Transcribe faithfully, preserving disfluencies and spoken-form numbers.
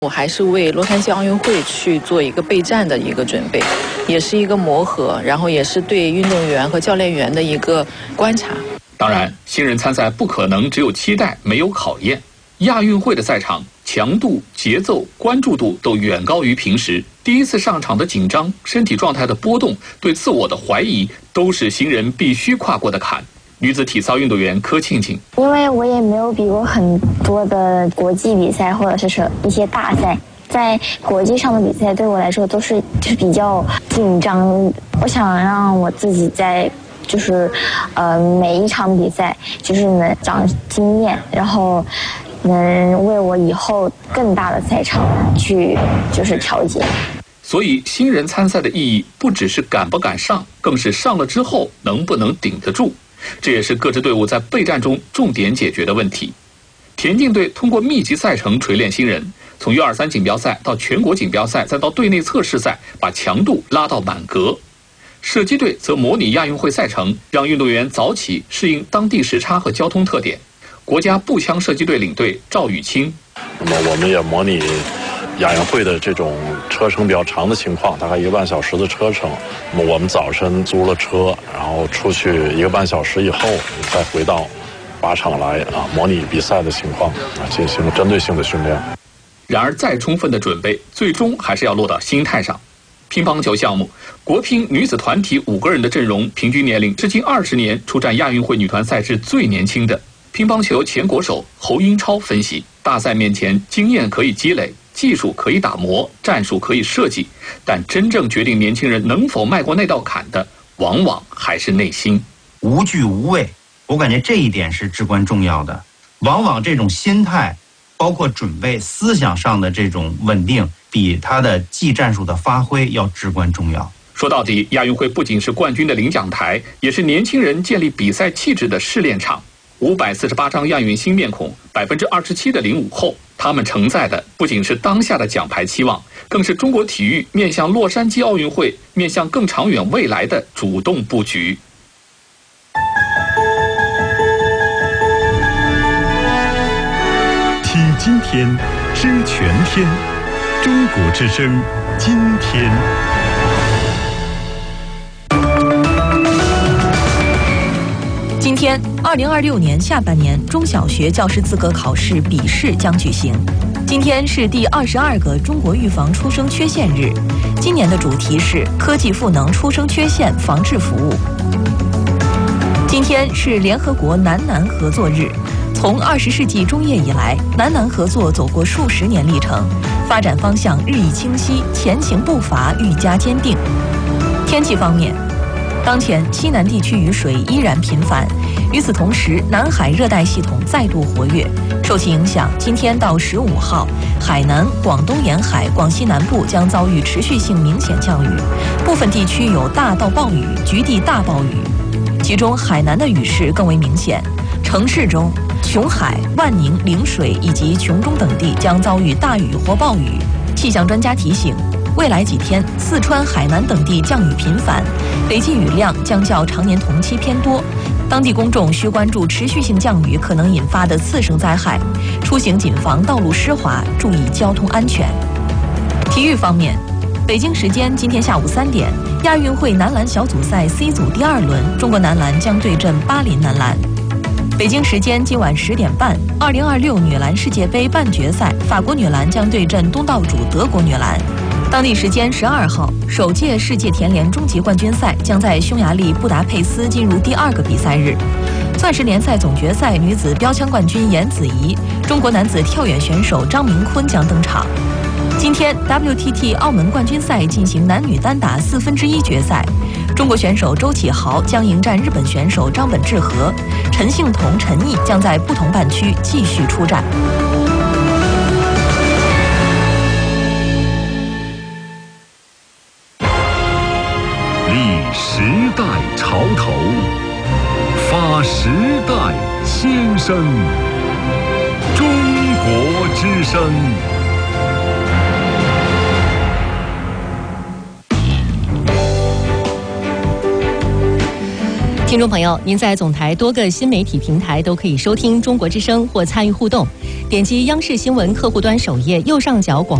我还是为洛杉矶奥运会去做一个备战的一个准备，也是一个磨合，然后也是对运动员和教练员的一个观察。 当然，新人参赛不可能只有期待没有考验。亚运会的赛场强度、节奏、关注度都远高于平时。第一次上场的紧张、身体状态的波动、对自我的怀疑，都是新人必须跨过的坎。女子体操运动员柯庆庆， 因为我也没有比过很多的国际比赛或者是说一些大赛，在国际上的比赛对我来说都是就是比较紧张。我想让我自己在就是呃每一场比赛就是能长经验，然后能为我以后更大的赛场去就是调节。 所以新人参赛的意义不只是敢不敢上，更是上了之后能不能顶得住。这也是各支队伍在备战中重点解决的问题。田径队通过密集赛程锤炼新人，从 U 二十三 锦标赛到全国锦标赛，再到队内测试赛，把强度拉到满格。射击队则模拟亚运会赛程，让运动员早起适应当地时差和交通特点。国家步枪射击队领队赵雨清， 那么我们也模拟亚运会的这种车程比较长的情况，大概一个半小时的车程。那么我们早晨租了车，然后出去一个半小时以后，再回到靶场来啊，模拟比赛的情况啊，进行针对性的训练。 然而，再充分的准备，最终还是要落到心态上。乒乓球项目，国乒女子团体五个人的阵容，平均年龄至今二十年出战亚运会女团赛事最年轻的。乒乓球前国手侯英超分析，大赛面前经验可以积累，技术可以打磨，战术可以设计，但真正决定年轻人能否迈过那道坎的，往往还是内心。 无惧无畏，我感觉这一点是至关重要的。往往这种心态，包括准备思想上的这种稳定，比他的技战术的发挥要至关重要。 说到底，亚运会不仅是冠军的领奖台，也是年轻人建立比赛气质的试炼场。五百四十八张亚运新面孔，百分之二十七的零五后，他们承载的不仅是当下的奖牌期望，更是中国体育面向洛杉矶奥运会、面向更长远未来的主动布局。 听今天，知全天，中国之声，今天。 今天，二零二六年下半年中小学教师资格考试笔试将举行。今天是第二十二个中国预防出生缺陷日，今年的主题是科技赋能出生缺陷防治服务。今天是联合国南南合作日。从二十世纪中叶以来，南南合作走过数十年历程，发展方向日益清晰，前行步伐愈加坚定。天气方面，当前西南地区雨水依然频繁，与此同时，南海热带系统再度活跃。受其影响，今天到十五号，海南、广东沿海、广西南部将遭遇持续性明显降雨，部分地区有大到暴雨，局地大暴雨。其中，海南的雨势更为明显，城市中，琼海、万宁、陵水以及琼中等地将遭遇大雨或暴雨。气象专家提醒，未来几天，四川、海南等地降雨频繁，累计雨量将较常年同期偏多。当地公众需关注持续性降雨可能引发的次生灾害，出行谨防道路湿滑，注意交通安全。体育方面，北京时间今天下午三点，亚运会男篮小组赛 C 组第二轮，中国男篮将对阵巴林男篮。北京时间今晚十点半，二零二六女篮世界杯半决赛，法国女篮将对阵东道主德国女篮。当地时间十二号，首届世界田联终极冠军赛将在匈牙利布达佩斯进入第二个比赛日。钻石联赛总决赛女子标枪冠军颜子怡，中国男子跳远选手张明坤将登场。今天 W T T 澳门冠军赛进行男女单打四分之一决赛，中国选手周启豪将迎战日本选手张本智和，陈幸同、陈毅将在不同半区继续出战。 立时代潮头，发时代先声，中国之声。 听众众朋友，您在总台多个新媒体平台都可以收听中国之声或参与互动，点击央视新闻客户端首页右上角广